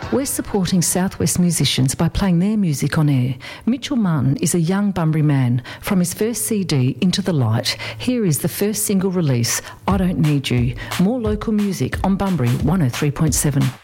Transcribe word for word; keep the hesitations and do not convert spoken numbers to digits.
We're supporting Southwest musicians by playing their music on air. Mitchell Martin is a young Bunbury man. From his first C D, Into the Light, here is the first single release, I Don't Need You. More local music on Bunbury one oh three point seven.